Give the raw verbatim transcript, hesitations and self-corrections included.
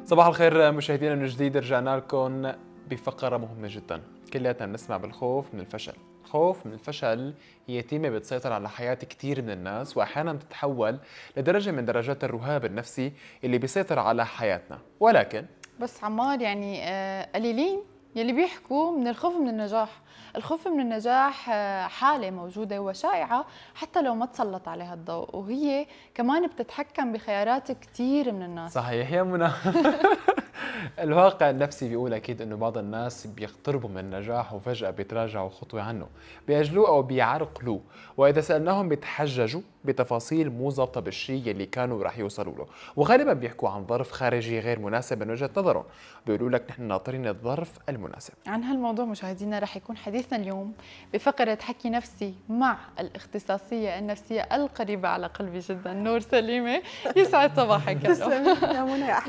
صباح الخير مشاهدينا من جديد، رجعنا لكم بفقرة مهمة جدا. كلياتنا بنسمع بالخوف من الفشل. الخوف من الفشل هي تيمة بتسيطر على حياة كتير من الناس، وأحيانا بتتحول لدرجة من درجات الرهاب النفسي اللي بيسيطر على حياتنا. ولكن بس عمار يعني آه، قليلين يلي بيحكوا من الخوف من النجاح. الخوف من النجاح آه، حالة موجودة وشائعة حتى لو ما تسلط عليها الضوء، وهي كمان بتتحكم بخيارات كتير من الناس. صحيح يا منى. الواقع النفسي بيقول أكيد إنه بعض الناس بيقتربوا من النجاح وفجأة بيتراجعوا خطوة عنه، بيأجلوه أو بيعرقلوه، وإذا سألناهم بيتحججوا بتفاصيل مو ظابطة بالشيء اللي كانوا رح يوصلوا له، وغالبا بيحكوا عن ظرف خارجي غير مناسب من وجهة نظرهم، بيقولوا لك نحن ناطرين الظرف المناسب. عن هالموضوع مشاهدينا رح يكون حديثنا اليوم بفقرة حكي نفسي مع الاختصاصية النفسية القريبة على قلبي جدا، نور سليمة. يسعد صباحك. تسلمي يا منى.